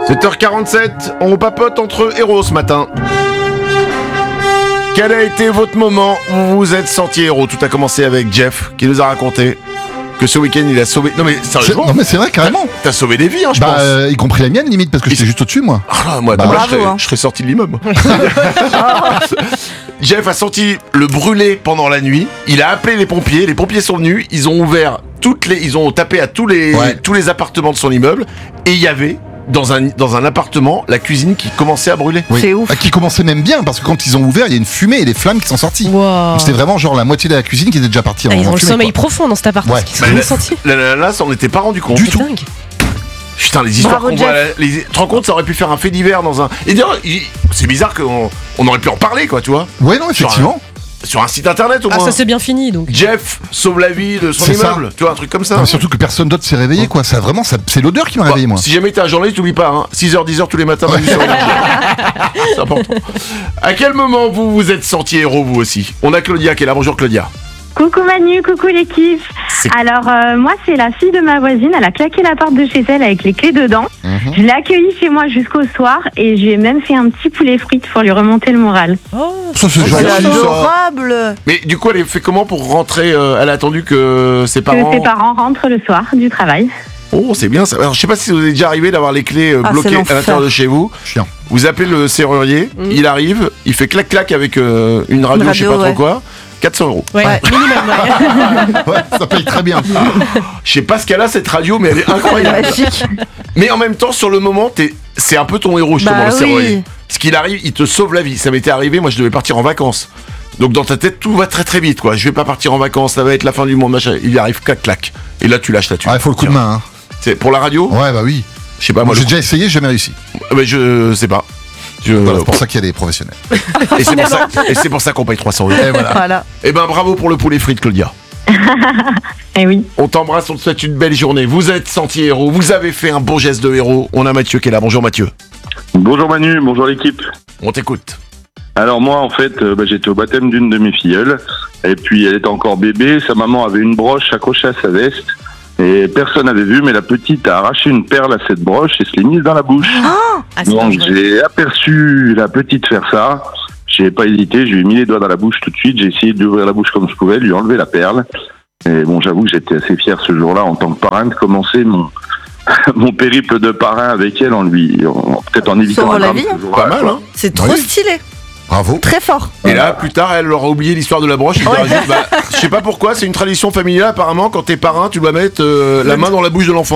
7h47, on papote entre héros ce matin. Quel a été votre moment où vous vous êtes senti héros? Tout a commencé avec Jeff qui nous a raconté que ce week-end il a sauvé... Non mais sérieusement, non mais c'est vrai carrément. T'as sauvé des vies, hein, je pense. Y compris la mienne limite parce que j'étais juste au-dessus moi. Ah, moi, je serais sorti de l'immeuble. Jeff a senti le brûler pendant la nuit. Il a appelé les pompiers sont venus, ils ont ouvert ils ont tapé à tous les appartements de son immeuble et il y avait dans un appartement la cuisine qui commençait à brûler. Oui. C'est ouf. Qui commençait même bien parce que quand ils ont ouvert, il y a une fumée et des flammes qui sont sorties. Wow. C'était vraiment genre la moitié de la cuisine qui était déjà partie. Ils ont le fumée, sommeil profond dans cet appart. Ouais. La nana s'en était pas rendu compte. Du tout. Dingue. Putain, les histoires qu'on voit, tu te rends compte, ça aurait pu faire un fait divers dans un... Et d'ailleurs, c'est bizarre qu'on aurait pu en parler, quoi, tu vois. Ouais, non, effectivement. Sur un site internet, au moins. Ça c'est bien fini, donc. Jeff sauve la vie de son C'est immeuble, ça. tu vois, un truc comme ça. Non, surtout que personne d'autre s'est réveillé, quoi. Ça, vraiment, c'est l'odeur qui m'a réveillé, moi. Si jamais t'es un journaliste, t'oublies pas, hein. 6h, 10h tous les matins, Manu sur Énergie. C'est important. À quel moment vous vous êtes senti héros, vous aussi? On a Claudia qui est là. Bonjour, Claudia. Coucou Manu, coucou l'équipe. Alors moi c'est la fille de ma voisine, elle a claqué la porte de chez elle avec les clés dedans. Je l'ai accueillie chez moi jusqu'au soir et j'ai même fait un petit poulet frites pour lui remonter le moral. Oh, Ça, c'est C'est gentil, ça. adorable. Mais du coup, elle a fait comment pour rentrer? Elle a attendu que ses parents... Que ses parents rentrent le soir du travail. Oh, c'est bien ça. Alors, je sais pas si vous est déjà arrivé d'avoir les clés bloquées c'est à l'enfer. l'intérieur de chez vous. Chiant. Vous appelez le serrurier, il arrive, il fait clac-clac avec une radio, je sais pas trop ouais. quoi. 400 €. ouais, minimum, ouais. Ouais, ça paye très bien. Je sais pas ce qu'elle a cette radio, mais elle est incroyable. Magique. Mais en même temps, sur le moment, c'est un peu ton héros, justement, le oui. serrurier. Ce qu'il arrive, il te sauve la vie. Ça m'était arrivé, moi je devais partir en vacances. Donc dans ta tête, tout va très très vite, quoi. Je vais pas partir en vacances, ça va être la fin du monde, machin. Il arrive, clac-clac. Et là, tu lâches là-dessus. Ouais, faut le coup de main, hein. C'est pour la radio? Ouais, bah oui. Je sais pas, moi. J'ai déjà essayé, j'ai jamais réussi. Mais je sais pas. Voilà, c'est pour ça qu'il y a des professionnels. Et c'est pour ça qu'on paye 300 €. Et voilà. Voilà. Eh ben bravo pour le poulet frites, Claudia. Eh oui. On t'embrasse, on te souhaite une belle journée. Vous êtes senti héros, vous avez fait un bon geste de héros. On a Mathieu qui est là. Bonjour Mathieu. Bonjour Manu, bonjour l'équipe. On t'écoute. Alors moi en fait j'étais au baptême d'une de mes filleules et puis elle était encore bébé, sa maman avait une broche accrochée à sa veste et personne n'avait vu mais la petite a arraché une perle à cette broche et se l'est mise dans la bouche. Ah, c'est Donc dangereux. j'ai aperçu la petite faire ça, j'ai pas hésité, je lui ai mis les doigts dans la bouche tout de suite, j'ai essayé d'ouvrir la bouche comme je pouvais, lui enlever la perle. Et bon j'avoue que j'étais assez fier ce jour-là en tant que parrain de commencer mon périple de parrain avec elle peut-être en évitant Sauve un la drame vie, ce hein. jour-là, Pas mal, quoi. hein. C'est trop Oui. stylé. Bravo. Très fort. Et là, plus tard, elle aura oublié l'histoire de la broche. Il dira juste, je sais pas pourquoi, c'est une tradition familiale. Apparemment, quand t'es parrain, tu dois mettre la main dans la bouche de l'enfant.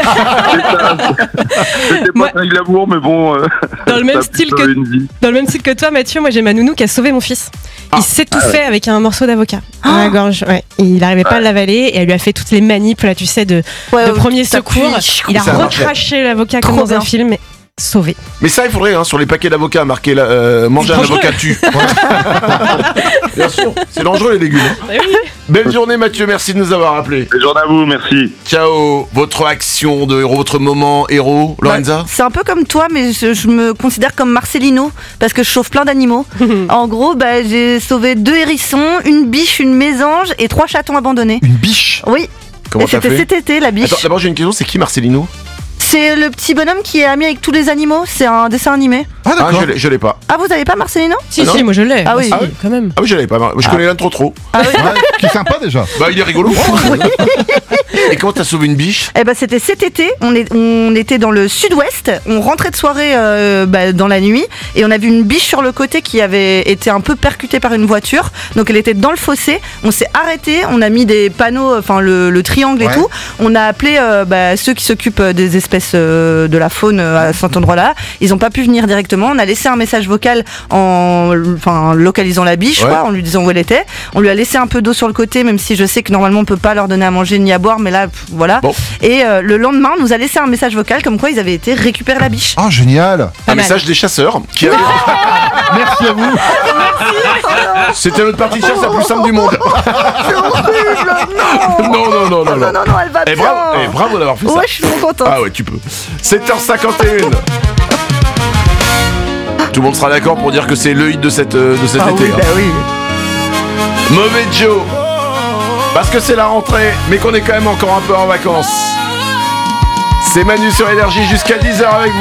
C'était Moi- pas très glamour, mais bon. Dans le même ça a style pu sauver une vie. Dans le même style que toi, Mathieu, moi j'ai ma nounou qui a sauvé mon fils. Il s'étouffait avec un morceau d'avocat dans la gorge. Ouais. Et il n'arrivait pas à l'avaler et elle lui a fait toutes les manips, là, tu sais, de premier secours. Il a Ça marche. recraché l'avocat Trop comme dans bien. un film. Sauvé. Mais ça, il faudrait, hein, sur les paquets d'avocats, marquer manger un dangereux. avocat tue. Bien sûr, c'est dangereux les légumes. hein. Belle journée Mathieu, merci de nous avoir appelés. Bonne journée à vous, merci. Ciao. Votre action de héros, votre moment héros, Lorenza? C'est un peu comme toi, mais je me considère comme Marcelino parce que je sauve plein d'animaux. En gros, j'ai sauvé 2 hérissons, une biche, une mésange et 3 chatons abandonnés. Une biche. Oui. Comment Et t'as c'était fait? cet été, la biche. Attends, d'abord j'ai une question, c'est qui Marcelino? C'est le petit bonhomme qui est ami avec tous les animaux. C'est un dessin animé. Ah, Ah, d'accord. je l'ai pas. Ah, vous avez pas Marcelino? Si, Ah non. si, moi je l'ai. Ah oui. Si, quand même. Ah oui, je l'avais pas. Je connais l'un trop. Ah oui. Ouais, qui est sympa déjà. Bah, il est rigolo. Et comment t'as sauvé une biche? Eh ben c'était cet été, on était dans le sud-ouest, on rentrait de soirée dans la nuit et on a vu une biche sur le côté qui avait été un peu percutée par une voiture, donc elle était dans le fossé, on s'est arrêté, on a mis des panneaux, enfin le triangle et Ouais. tout, on a appelé ceux qui s'occupent des espèces de la faune à cet endroit-là, ils ont pas pu venir directement, on a laissé un message vocal en localisant la biche, Ouais. quoi, en lui disant où elle était, on lui a laissé un peu d'eau sur le côté, même si je sais que normalement on peut pas leur donner à manger ni à boire, mais là voilà. Bon. Et le lendemain, on nous a laissé un message vocal comme quoi ils avaient été récupérer la biche. Ah, génial. Un mal. message des chasseurs qui Merci à vous. C'était notre partie de chasse la plus simple du monde. C'est horrible. Non. Non. Non, elle va Et bien. bravo d'avoir fait ça. Ouais, je suis trop contente. Ah ouais, tu peux. 7h51. Tout le monde sera d'accord pour dire que c'est le hit de cet Ah été. oui, hein. bah oui. Mauvais Joe. Parce que c'est la rentrée, mais qu'on est quand même encore un peu en vacances. C'est Manu sur Énergie jusqu'à 10h avec vous.